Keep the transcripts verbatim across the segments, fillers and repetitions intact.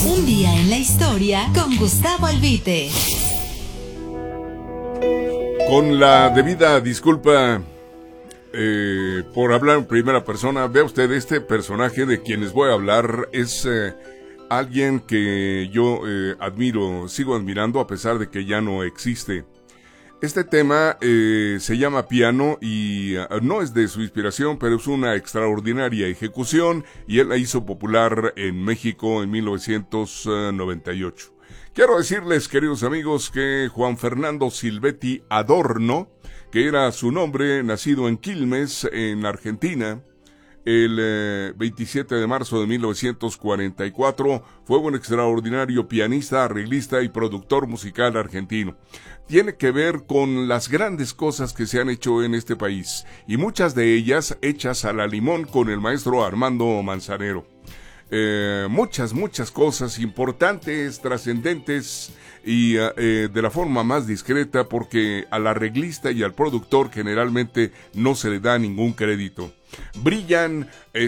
Un día en la historia con Gustavo Albite. Con la debida disculpa eh, por hablar en primera persona, vea usted, este personaje de quien les voy a hablar es eh, alguien que yo eh, admiro, sigo admirando a pesar de que ya no existe. Este tema eh, se llama Piano y uh, no es de su inspiración, pero es una extraordinaria ejecución y él la hizo popular en México en mil novecientos noventa y ocho. Quiero decirles, queridos amigos, que Juan Fernando Silvetti Adorno, que era su nombre, nacido en Quilmes, en Argentina, el eh, veintisiete de marzo de mil novecientos cuarenta y cuatro, fue un extraordinario pianista, arreglista y productor musical argentino. Tiene que ver con las grandes cosas que se han hecho en este país, y muchas de ellas hechas a la limón con el maestro Armando Manzanero. Eh, muchas, muchas cosas importantes, trascendentes y eh, de la forma más discreta, porque al arreglista y al productor generalmente no se le da ningún crédito. Brillan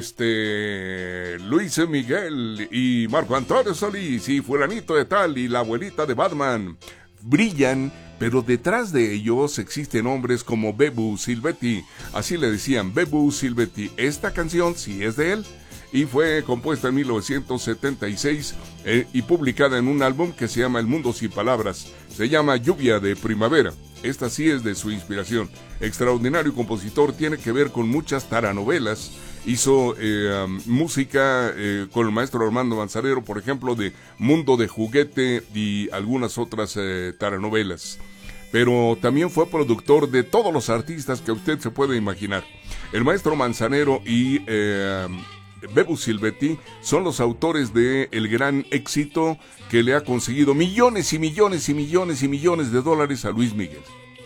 este Luis Miguel y Marco Antonio Solís y fulanito de tal y la abuelita de Batman. Brillan, pero detrás de ellos existen hombres como Bebu Silvetti. Así le decían, Bebu Silvetti. Esta canción sí es de él y fue compuesta en mil novecientos setenta y seis eh, y publicada en un álbum que se llama El Mundo Sin Palabras. Se llama Lluvia de Primavera. Esta sí es de su inspiración. Extraordinario compositor, tiene que ver con muchas taranovelas. Hizo eh, um, música eh, con el maestro Armando Manzanero, por ejemplo, de Mundo de Juguete y algunas otras eh, taranovelas. Pero también fue productor de todos los artistas que usted se puede imaginar. El maestro Manzanero y eh, Bebu Silvetti son los autores de el gran éxito que le ha conseguido millones y millones y millones y millones de dólares a Luis Miguel.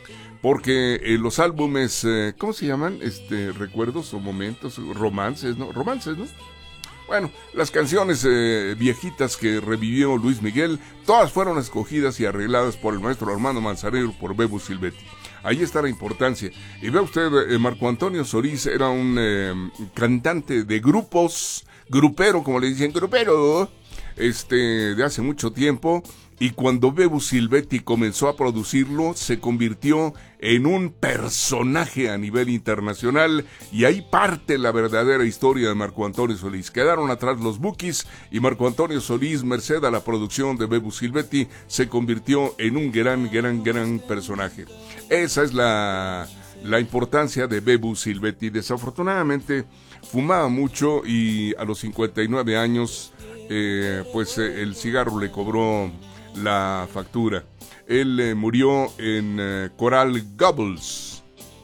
Porque eh, los álbumes, eh, ¿cómo se llaman? Este, recuerdos o momentos, romances, ¿no? Romances, ¿no? Bueno, las canciones eh, viejitas que revivió Luis Miguel, todas fueron escogidas y arregladas por el maestro Armando Manzanero, por Bebu Silvetti. Ahí está la importancia. Y ve usted, eh, Marco Antonio Solís era un eh, cantante de grupos, grupero, como le dicen, grupero, este, de hace mucho tiempo. Y cuando Bebu Silvetti comenzó a producirlo, se convirtió en un personaje a nivel internacional, y ahí parte la verdadera historia de Marco Antonio Solís. Quedaron atrás los Bukis y Marco Antonio Solís, merced a la producción de Bebu Silvetti, se convirtió en un gran, gran, gran personaje. Esa es la, la importancia de Bebu Silvetti. Desafortunadamente fumaba mucho y a los cincuenta y nueve años eh, pues eh, el cigarro le cobró la factura. Él eh, murió en eh, Coral Gables,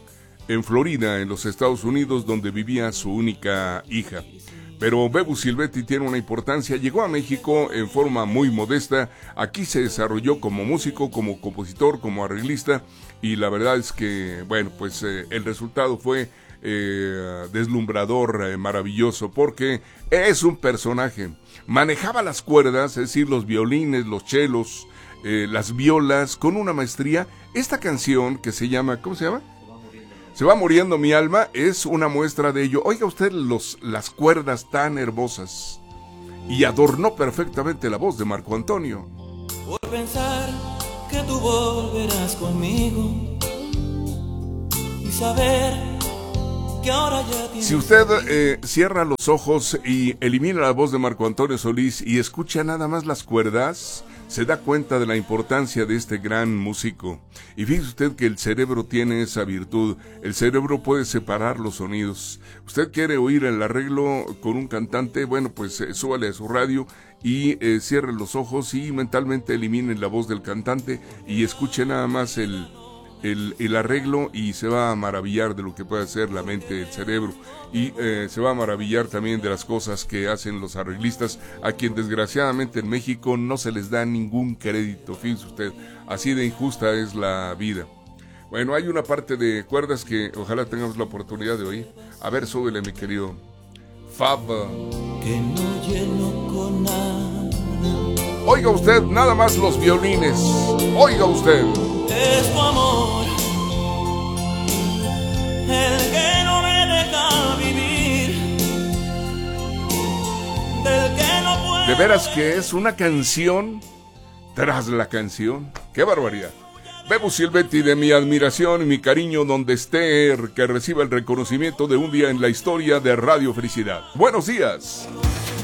en Florida, en los Estados Unidos, donde vivía su única hija. Pero Bebu Silvetti tiene una importancia. Llegó a México en forma muy modesta. Aquí se desarrolló como músico, como compositor, como arreglista, y la verdad es que, bueno, pues eh, el resultado fue eh, deslumbrador, eh, maravilloso, porque es un personaje. Manejaba las cuerdas, es decir, los violines, los chelos, eh, las violas, con una maestría. Esta canción que se llama, ¿cómo se llama? Se va muriendo mi alma, es una muestra de ello. Oiga usted los, las cuerdas tan hermosas. Y adornó perfectamente la voz de Marco Antonio. Por pensar que tú volverás conmigo y saber que ahora ya tienes... Si usted eh, cierra los ojos y elimina la voz de Marco Antonio Solís y escucha nada más las cuerdas, se da cuenta de la importancia de este gran músico. Y fíjese usted que el cerebro tiene esa virtud. El cerebro puede separar los sonidos. Usted quiere oír el arreglo con un cantante, bueno, pues eh, súbale a su radio y eh, cierre los ojos y mentalmente elimine la voz del cantante y escuche nada más el... El, el arreglo, y se va a maravillar de lo que puede hacer la mente, el cerebro, y eh, se va a maravillar también de las cosas que hacen los arreglistas, a quien desgraciadamente en México no se les da ningún crédito. Fíjese usted, así de injusta es la vida. Bueno, hay una parte de cuerdas que ojalá tengamos la oportunidad de oír. A ver, súbele, mi querido Fab. Que no lleno con nada. Oiga usted, nada más los violines. Oiga usted. Es tu amor el que no me deja vivir, del que no puedo De veras que es una canción tras la canción. ¡Qué barbaridad! Bebo Silvetti, de mi admiración y mi cariño donde esté, que reciba el reconocimiento de un día en la historia de Radio Felicidad. ¡Buenos días!